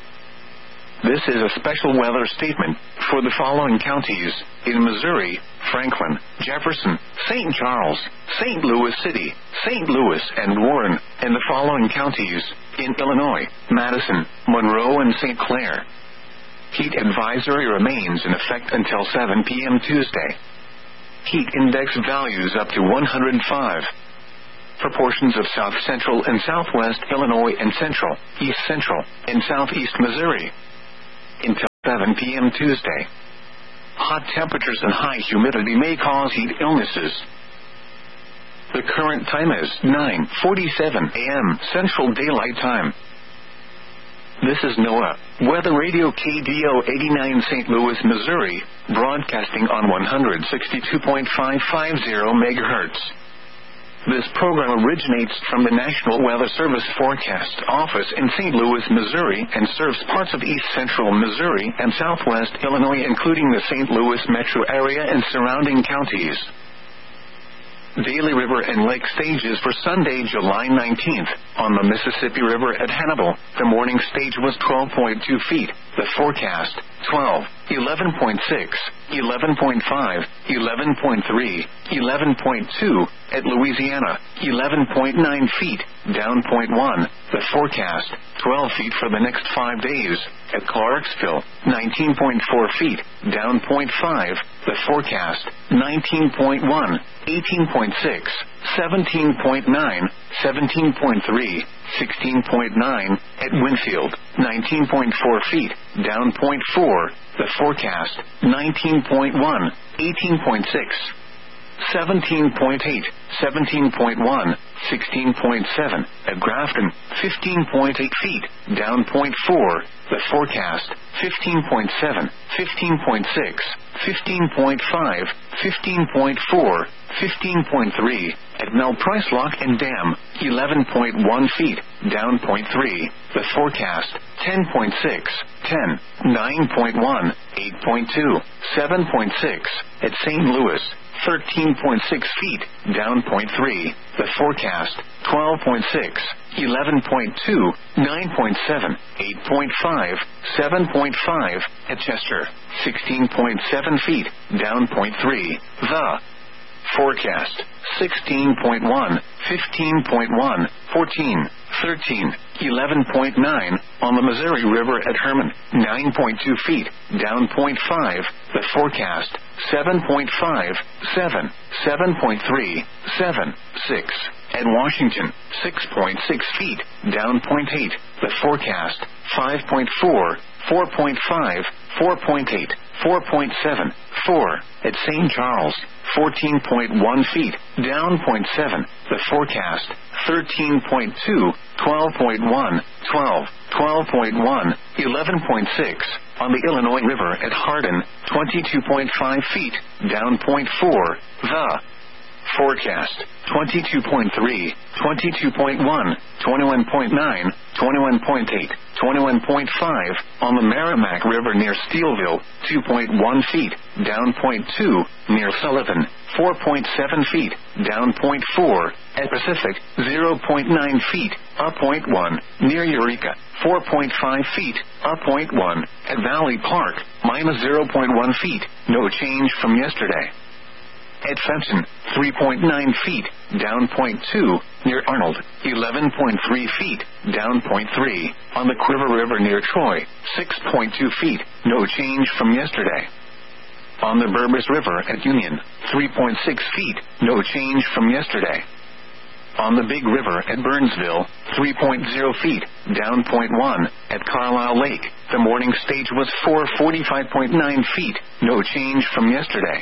This is a special weather statement for the following counties in Missouri: Franklin, Jefferson, Saint Charles, Saint Louis City, Saint Louis, and Warren, and the following counties in Illinois: Madison, Monroe, and Saint Clair. Heat advisory remains in effect until seven p.m. Tuesday. Heat index values up to one hundred five. For portions of south central and southwest Illinois and central, east central, and southeast Missouri. Until seven p.m. Tuesday. Hot temperatures and high humidity may cause heat illnesses. The current time is nine forty-seven a.m. Central Daylight Time. This is NOAA Weather Radio K D O eighty-nine Saint Louis, Missouri, broadcasting on one sixty-two point five five zero megahertz. This program originates from the National Weather Service Forecast Office in Saint Louis, Missouri, and serves parts of east central Missouri and southwest Illinois, including the Saint Louis metro area and surrounding counties. Daily river and lake stages for Sunday, July nineteenth. On the Mississippi River at Hannibal, the morning stage was twelve point two feet. The forecast, twelve, eleven point six, eleven point five, eleven point three, eleven point two. At Louisiana, eleven point nine feet, down point one. The forecast, twelve feet for the next five days. At Clarksville, nineteen point four feet, down point five. The forecast, nineteen point one, eighteen point six, seventeen point nine, seventeen point three, sixteen point nine. At Winfield, nineteen point four feet, down point four. The forecast, nineteen point one, eighteen point six. seventeen point eight, seventeen point one, sixteen point seven. At Grafton, fifteen point eight feet, down point four. The forecast, fifteen point seven, fifteen point six, fifteen point five, fifteen point four, fifteen point three. At Mel Price Lock and Dam, eleven point one feet, down point three. The forecast, ten point six, ten, nine point one, eight point two, seven point six. At Saint Louis, thirteen point six feet, down point three. The forecast, twelve point six, eleven point two, nine point seven, eight point five, seven point five. At Chester, sixteen point seven feet, down point three. The forecast, sixteen point one, fifteen point one, fourteen, thirteen, eleven point nine. On the Missouri River at Herman, nine point two feet, down point five. The forecast, seven point five, seven, seven point three, seven, six. At Washington, six point six feet, down point eight. The forecast, five point four, four point five, four point eight, four point seven, four. At Saint Charles, fourteen point one feet, down point seven. The forecast, thirteen point two, twelve point one, twelve, twelve point one, eleven point six. On the Illinois River at Hardin, twenty-two point five feet, down point four. The forecast, twenty-two point three, twenty-two point one, twenty-one point nine, twenty-one point eight, twenty-one point five. On the Merrimack River near Steelville, two point one feet, down point two. Near Sullivan, four point seven feet, down point four. At Pacific, zero point nine feet, up point one. Near Eureka, four point five feet, up point one. At Valley Park, minus zero point one feet, no change from yesterday. At Fenton, three point nine feet, down point two. Near Arnold, eleven point three feet, down point three. On the Quiver River near Troy, six point two feet, no change from yesterday. On the Burbus River at Union, three point six feet, no change from yesterday. On the Big River at Burnsville, three point zero feet, down point one. At Carlisle Lake, the morning stage was four forty-five point nine feet, no change from yesterday.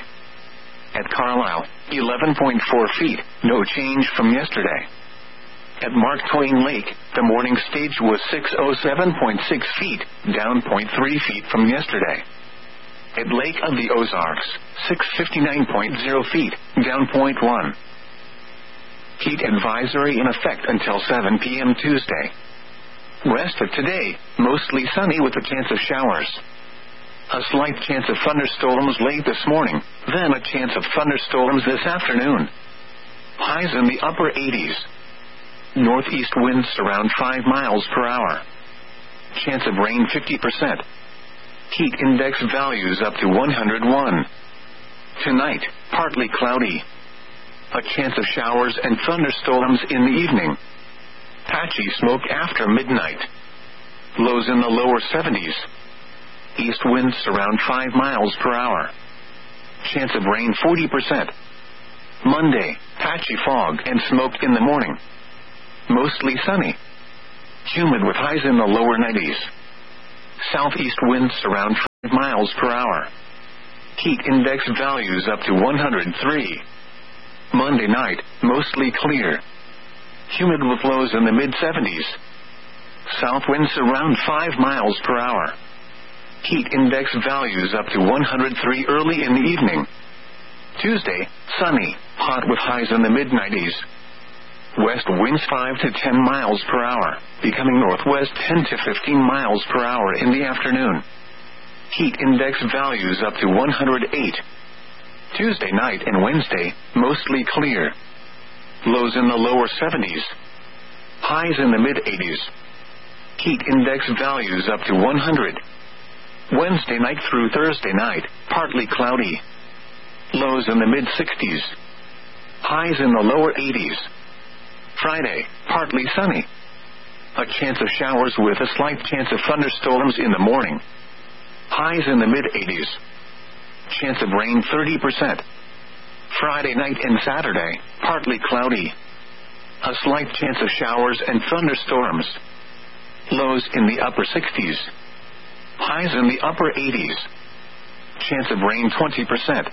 At Carlisle, eleven point four feet, no change from yesterday. At Mark Twain Lake, the morning stage was six oh seven point six feet, down point three feet from yesterday. At Lake of the Ozarks, six fifty-nine point zero feet, down point one. Heat advisory in effect until seven p.m. Tuesday. Rest of today, mostly sunny with a chance of showers. A slight chance of thunderstorms late this morning, then a chance of thunderstorms this afternoon. Highs in the upper eighties. Northeast winds around five miles per hour. Chance of rain fifty percent. Heat index values up to one hundred one. Tonight, partly cloudy. A chance of showers and thunderstorms in the evening. Patchy smoke after midnight. Lows in the lower seventies. East winds around five miles per hour. Chance of rain forty percent. Monday, patchy fog and smoke in the morning. Mostly sunny. Humid with highs in the lower nineties. Southeast winds around five miles per hour. Heat index values up to one hundred three. Monday night, mostly clear. Humid with lows in the mid seventies. South winds around five miles per hour. Heat index values up to one hundred three early in the evening. Tuesday, sunny, hot with highs in the mid nineties. West winds five to ten miles per hour, becoming northwest ten to fifteen miles per hour in the afternoon. Heat index values up to one hundred eight. Tuesday night and Wednesday, mostly clear. Lows in the lower seventies. Highs in the mid eighties. Heat index values up to one hundred. Wednesday night through Thursday night, partly cloudy. Lows in the mid sixties. Highs in the lower eighties. Friday, partly sunny. A chance of showers with a slight chance of thunderstorms in the morning. Highs in the mid eighties. Chance of rain thirty percent. Friday night and Saturday, partly cloudy. A slight chance of showers and thunderstorms. Lows in the upper sixties. Highs in the upper eighties. Chance of rain twenty percent.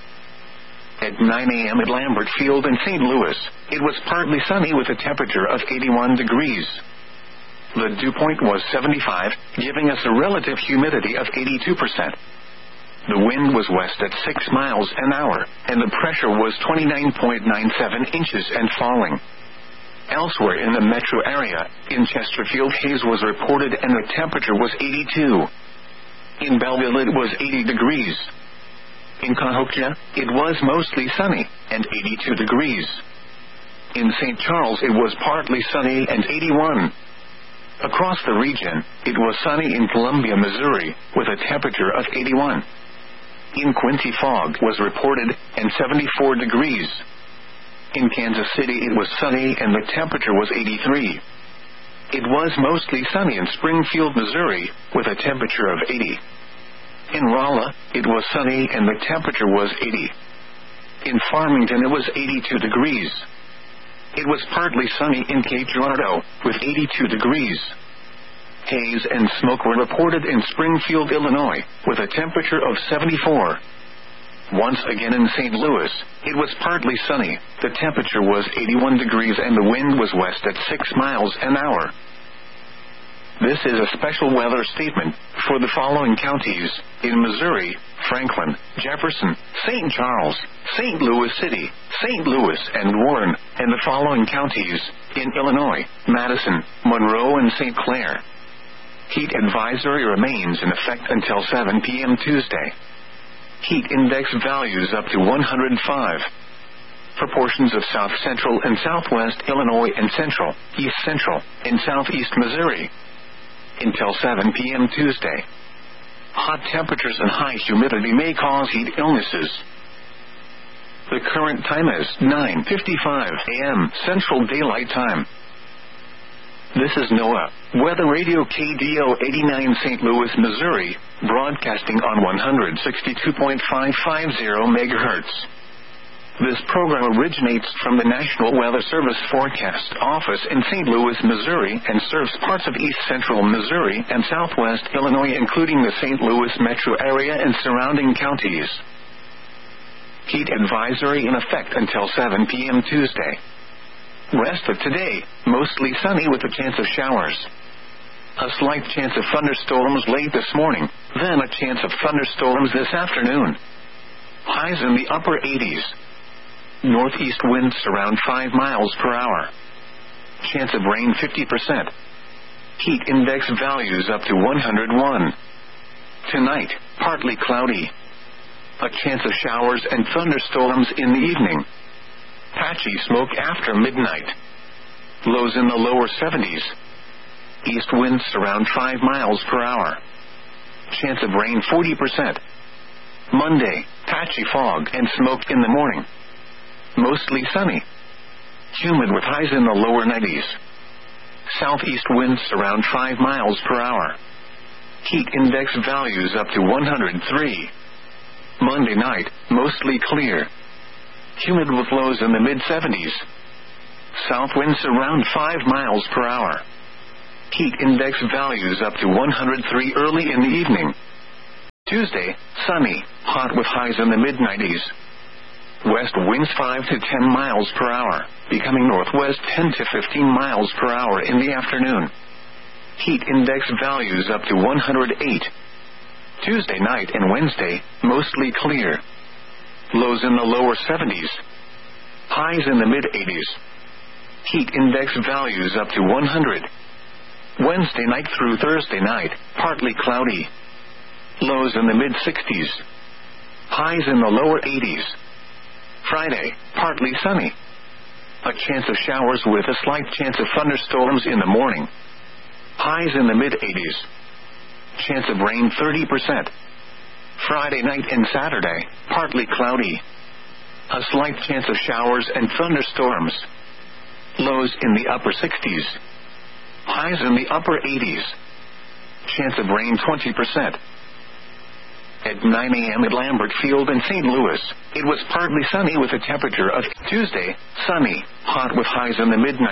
At nine a.m. at Lambert Field in Saint Louis, it was partly sunny with a temperature of eighty-one degrees. The dew point was seventy-five, giving us a relative humidity of eighty-two percent. The wind was west at six miles an hour, and the pressure was twenty-nine point nine seven inches and falling. Elsewhere in the metro area, in Chesterfield, haze was reported and the temperature was eighty-two. In Belleville, it was eighty degrees. In Cahokia, it was mostly sunny, and eighty-two degrees. In Saint Charles, it was partly sunny and eighty-one. Across the region, it was sunny in Columbia, Missouri, with a temperature of eighty-one. In Quincy, fog was reported, and seventy-four degrees. In Kansas City, it was sunny and the temperature was eighty-three. It was mostly sunny in Springfield, Missouri, with a temperature of eighty. In Rolla, it was sunny and the temperature was eighty. In Farmington, it was eighty-two degrees. It was partly sunny in Cape Girardeau, with eighty-two degrees. Haze and smoke were reported in Springfield, Illinois, with a temperature of seventy-four. Once again in Saint Louis, it was partly sunny, the temperature was eighty-one degrees and the wind was west at six miles an hour. This is a special weather statement for the following counties: in Missouri, Franklin, Jefferson, Saint Charles, Saint Louis City, Saint Louis, and Warren, and the following counties: in Illinois, Madison, Monroe, and Saint Clair. Heat advisory remains in effect until seven p.m. Tuesday. Heat index values up to one hundred five. For portions of south central and southwest Illinois and central, east central, and southeast Missouri. Until seven p.m. Tuesday. Hot temperatures and high humidity may cause heat illnesses. The current time is nine fifty-five a.m. Central Daylight Time. This is NOAA Weather Radio K D O eighty-nine Saint Louis, Missouri, broadcasting on one hundred sixty-two point five five zero megahertz. This program originates from the National Weather Service Forecast Office in Saint Louis, Missouri, and serves parts of east central Missouri and southwest Illinois, including the Saint Louis metro area and surrounding counties. Heat advisory in effect until seven p.m. Tuesday. Rest of today, mostly sunny with a chance of showers. A slight chance of thunderstorms late this morning, then a chance of thunderstorms this afternoon. Highs in the upper eighties. Northeast winds around five miles per hour. Chance of rain fifty percent. Heat index values up to one hundred one. Tonight, partly cloudy. A chance of showers and thunderstorms in the evening. Patchy smoke after midnight. Lows in the lower seventies. East winds around five miles per hour. Chance of rain forty percent. Monday, patchy fog and smoke in the morning. Mostly sunny. Humid with highs in the lower nineties. Southeast winds around five miles per hour. Heat index values up to one hundred three. Monday night, mostly clear. Humid with lows in the mid seventies. South winds around five miles per hour. Heat index values up to one hundred three early in the evening. Tuesday, sunny, hot with highs in the mid nineties. West winds five to ten miles per hour, becoming northwest ten to fifteen miles per hour in the afternoon. Heat index values up to one hundred eight. Tuesday night and Wednesday, mostly clear. Lows in the lower seventies. Highs in the mid eighties. Heat index values up to one hundred. Wednesday night through Thursday night, partly cloudy. Lows in the mid sixties. Highs in the lower eighties. Friday, partly sunny. A chance of showers with a slight chance of thunderstorms in the morning. Highs in the mid eighties. Chance of rain thirty percent. Friday night and Saturday, partly cloudy. A slight chance of showers and thunderstorms. Lows in the upper sixties. Highs in the upper eighties. Chance of rain twenty percent. At nine a.m. at Lambert Field in Saint Louis, it was partly sunny with a temperature of Tuesday, sunny, hot with highs in the mid